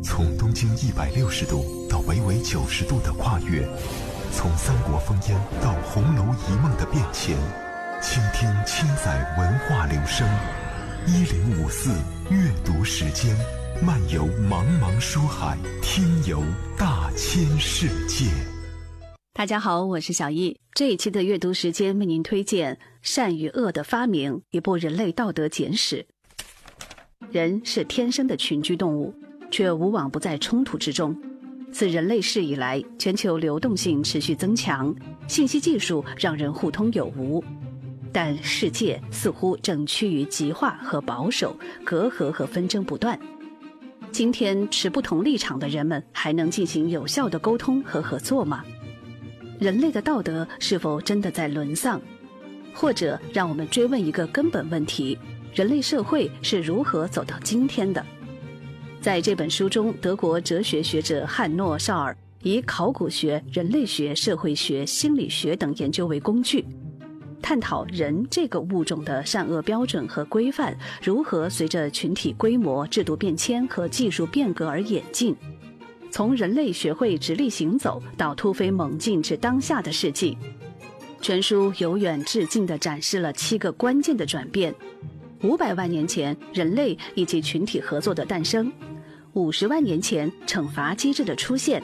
从东经160度到北纬90度的跨越，从三国烽烟到红楼一梦的变迁，倾听千载文化流声。1054阅读时间，漫游茫茫书海，听游大千世界。 大家好，我是小易。这一期的阅读时间为您推荐《善与恶的发明》，一部人类道德简史。人是天生的群居动物，却无往不在冲突之中。自人类世以来，全球流动性持续增强，信息技术让人互通有无，但世界似乎正趋于极化和保守，隔阂和纷争不断。今天持不同立场的人们还能进行有效的沟通和合作吗？人类的道德是否真的在沦丧？或者让我们追问一个根本问题：人类社会是如何走到今天的？在这本书中，德国哲学学者汉诺·绍尔以考古学、人类学、社会学、心理学等研究为工具，探讨人这个物种的善恶标准和规范如何随着群体规模、制度变迁和技术变革而演进。从人类学会直立行走到突飞猛进至当下的世纪，全书由远至近地展示了7个关键的转变：500万年前人类以及群体合作的诞生，50万年前惩罚机制的出现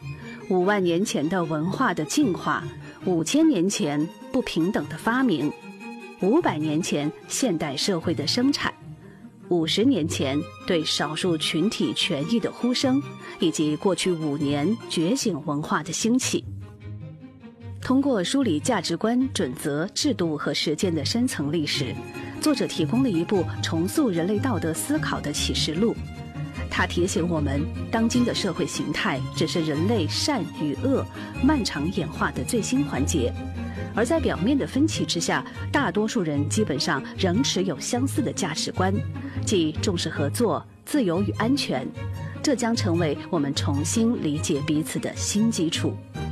，5万年前的文化的进化，5000年前不平等的发明，500年前现代社会的生产，50年前对少数群体权益的呼声，以及过去5年觉醒文化的兴起。通过梳理价值观、准则、制度和实践的深层历史，作者提供了一部重塑人类道德思考的启示录。他提醒我们，当今的社会形态只是人类善与恶漫长演化的最新环节，而在表面的分歧之下，大多数人基本上仍持有相似的价值观，即重视合作、自由与安全。这将成为我们重新理解彼此的新基础。